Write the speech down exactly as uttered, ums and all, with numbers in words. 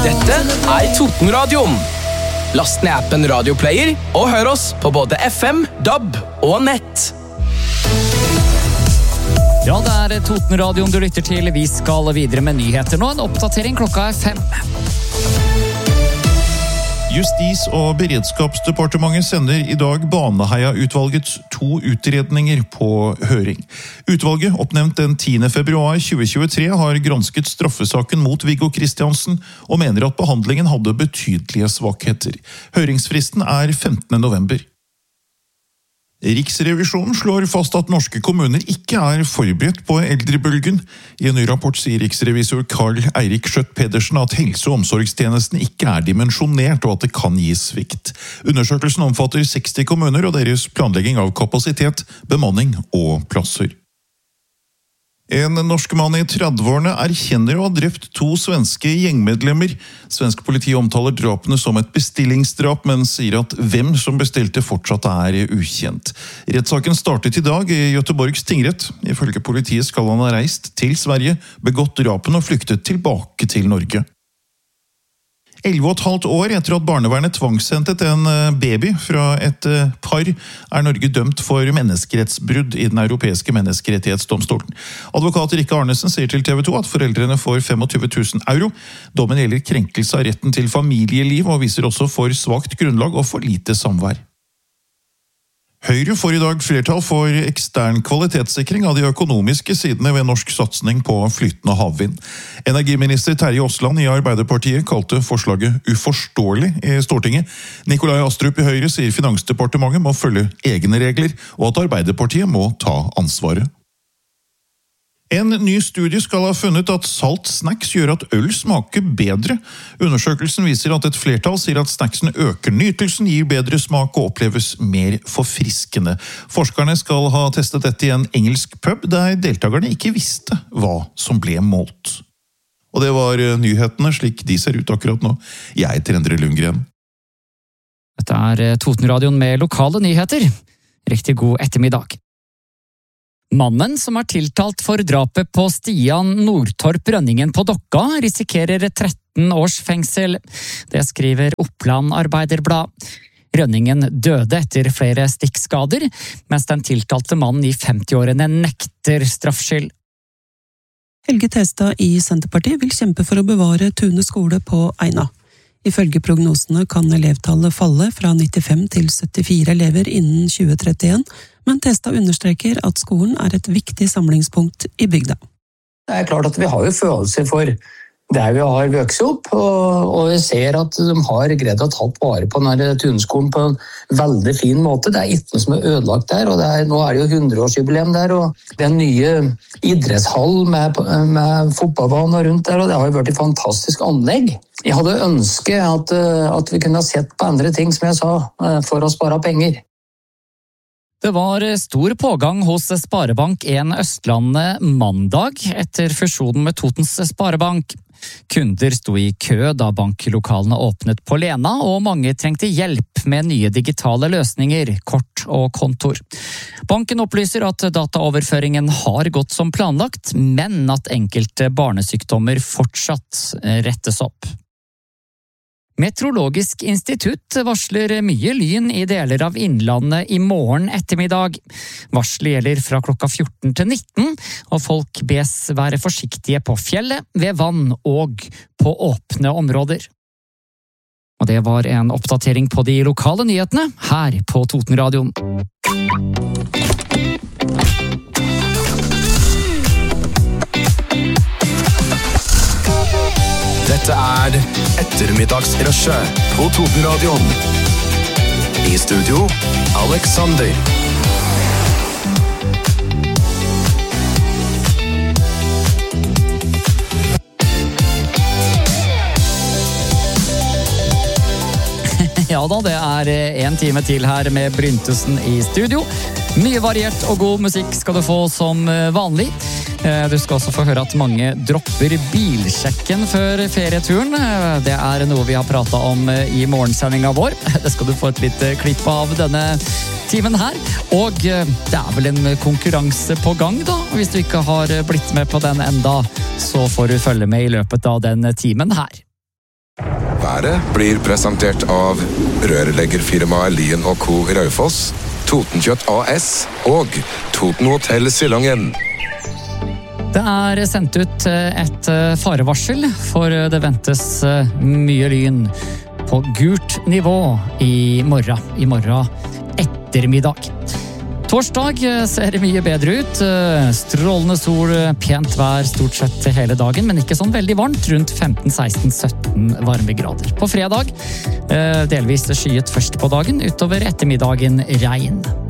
Dette er Totenradioen. Last ned appen Radioplayer og hør oss på både F M, D A B og nett. Ja, det er Totenradioen du lytter til. Vi skal videre med nyheter nå. En oppdatering klokka er fem. Justis- og beredskapsdepartementet sender i dag Baneheia-utvalgets to utredninger på høring. Utvalget, oppnevnt den tiende februar tjue tjuetre, har gransket straffesaken mot Viggo Kristiansen og mener at behandlingen hadde betydelige svakheter. Høringsfristen er femtende november. Riksrevisjonen slår fast at norske kommuner ikke er forberedt på eldrebølgen. I en ny rapport sier riksrevisor Karl Eirik Skjøtt Pedersen at helse- og omsorgstjenesten ikke er dimensjonert og at det kan gi svikt. Undersøkelsen omfatter seksti kommuner og deres planlegging av kapasitet, bemanning og plasser. En norsk mann i tredveårene erkjenner å ha drept to svenske gjengmedlemmer. Svensk politi omtaler drapene som et bestillingsdrap, men sier at hvem som bestilte fortsatt er ukjent. Rettssaken startet i dag i Göteborgs tingrett. Ifølge politiet skal han ha reist til Sverige, begått drapen og flyktet tilbake til Norge. elleve og et halvt år etter at barnevernet tvangshentet en baby fra et par, er Norge dømt for menneskerettsbrudd i den europeiske menneskerettighetsdomstolen. Advokat Rikke Arnesen sier til T V to at foreldrene får tjuefem tusen euro. Dommen gjelder krenkelse av retten til familieliv og viser også for svakt grunnlag og for lite samvær. Høyre får i dag flertall for ekstern kvalitetssikring av de økonomiske sidene ved norsk satsning på flytende havvind. Energiminister Terje Aasland i Arbeiderpartiet kalte forslaget uforståelig i Stortinget. Nikolai Astrup i Høyre sier Finansdepartementet må følge egne regler, og at Arbeiderpartiet må ta ansvaret. En ny studie skal ha funnet at salt snacks gjør at øl smaker bedre. Undersøkelsen viser at et flertall sier at snacksen øker nytelsen, gir bedre smak og oppleves mer forfriskende. Forskerne skal ha testet dette i en engelsk pub, der deltakerne ikke visste hva som ble målt. Og det var nyhetene slik de ser ut akkurat nå. Jeg heter Endre Lundgren. Dette er Totenradioen med lokale nyheter. Riktig god ettermiddag. Mannen som er tiltalt for drapet på Stian Nordtorp Rønningen på Dokka risikerer tretten års fengsel. Det skriver Oppland Arbeiderblad. Rønningen døde etter flere stikkskader, mens den tiltalte mannen i femtiårene nekter straffskyld. Helge Testad i Senterpartiet vil kjempe for å bevare Tune skole på Eina. Ifølge prognosene kan elevtallet falle fra nittifem til syttifire elever innen tjue trettien, men Testad understreker at skolen er et viktig samlingspunkt i bygda. Det er klart at vi har jo følelser for der vi har vokst opp, og, og vi ser at de har greid å ta vare på denne Tuneskolen på en veldig fin måte. Det er ikke noe som er ødelagt der, og det er, nå er det jo hundreårsjubileum der, og den nye idrettshall med, med fotballbanen rundt der, og det har jo vært et fantastisk anlegg. Jeg hadde ønsket at, at vi kunne ha sett på andre ting, som jeg sa, for å spare penger. Det var stor pågang hos Sparebank en Østlandet mandag etter fusjonen med Totens Sparebank. Kunder sto i kø da banklokalene åpnet på Lena, og mange trengte hjelp med nye digitale løsninger, kort og kontor. Banken opplyser at dataoverføringen har gått som planlagt, men at enkelte barnesykdommer fortsatt rettes opp. Meteorologisk institutt varsler mye lyn i deler av Innlandet i morgen ettermiddag. Varselet gjelder fra klokka fjorten til nitten, og folk bes være forsiktige på fjellet, ved vann og på åpne områder. Og det var en oppdatering på de lokale nyhetene her på Totenradioen. Dette er ettermiddagsrushet på Totenradioen. I studio, Alexander. Ja da, det er en time til her med Bryntesen i studio. Mye variert og god musikk skal du få som vanlig. Du skal også få høre at mange dropper bilsjekken før ferieturen. Det er noe vi har pratet om i morgensendingen vår. Det skal du få et litt klipp av denne timen her. Og det er vel en konkurranse på gang da. Hvis du ikke har blitt med på den enda, så får du følge med i løpet av den timen her. Været blir presentert av rørleggerfirmaet Lien og Co. Raufoss, Totenkjøtt A S og Toten Hotel Silangen. Det er sendt ut et farevarsel, for det ventes mye lyn på gult nivå i morgen, i morgen ettermiddag. Torsdag ser mye bedre ut. Strålende sol, pent vær stort sett hele dagen, men ikke sånn veldig varmt, rundt femten, seksten, sytten varmegrader. På fredag delvis skyet først på dagen, utover ettermiddagen regn.